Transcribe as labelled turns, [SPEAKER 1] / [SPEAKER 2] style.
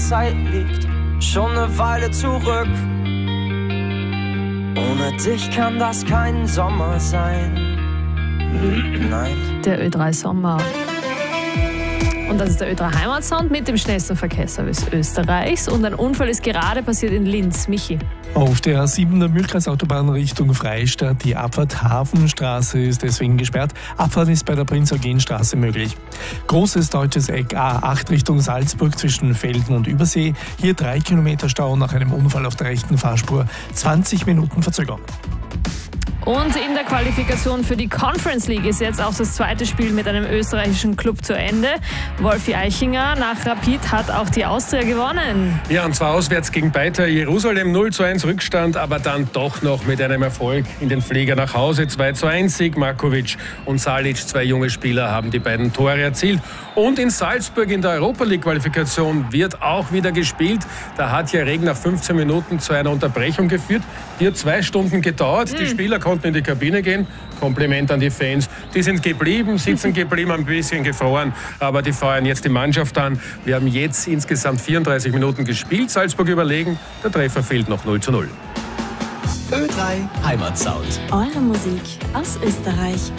[SPEAKER 1] Zeit liegt schon eine Weile zurück. Ohne dich kann das kein Sommer sein. Nein.
[SPEAKER 2] Der Ö3 Sommer. Und das ist der Ö3 Heimatsound mit dem schnellsten Verkehrsservice Österreichs. Und ein Unfall ist gerade passiert in Linz. Michi.
[SPEAKER 3] Auf der 7er Mühlkreisautobahn Richtung Freistadt. Die Abfahrt Hafenstraße ist deswegen gesperrt. Abfahrt ist bei der Prinz-Eugen-Straße möglich. Großes deutsches Eck A8 Richtung Salzburg zwischen Velden und Übersee. Hier 3 Kilometer Stau nach einem Unfall auf der rechten Fahrspur. 20 Minuten Verzögerung.
[SPEAKER 2] Und in der Qualifikation für die Conference League ist jetzt auch das zweite Spiel mit einem österreichischen Club zu Ende. Wolfi Eichinger, nach Rapid hat auch die Austria gewonnen.
[SPEAKER 4] Ja, und zwar auswärts gegen Beitar Jerusalem, 0:1 Rückstand, aber dann doch noch mit einem Erfolg in den Flieger nach Hause. 2:1 Sieg. Markovic und Salic, 2 junge Spieler, haben die beiden Tore erzielt. Und in Salzburg in der Europa League Qualifikation wird auch wieder gespielt. Da hat ja Regen nach 15 Minuten zu einer Unterbrechung geführt. Die hat 2 Stunden gedauert. Die Spieler konnten in die Kabine gehen. Kompliment an die Fans. Die sind geblieben, sitzen geblieben, ein bisschen gefroren. Aber die feuern jetzt die Mannschaft an. Wir haben jetzt insgesamt 34 Minuten gespielt. Salzburg überlegen. Der Treffer fehlt noch 0:0.
[SPEAKER 5] Ö3 Heimatsound.
[SPEAKER 6] Eure Musik aus Österreich.